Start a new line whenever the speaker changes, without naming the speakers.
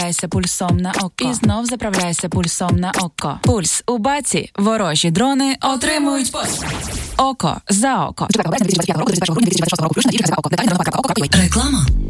Заправляйся пульсом на око. І знов заправляйся пульсом на око. Пульс у баці. Ворожі дрони отримують око за око.
Реклама.